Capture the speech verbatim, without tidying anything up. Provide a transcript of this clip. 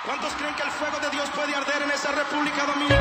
¿Cuántos creen que el fuego de Dios puede arder en esa República Dominicana?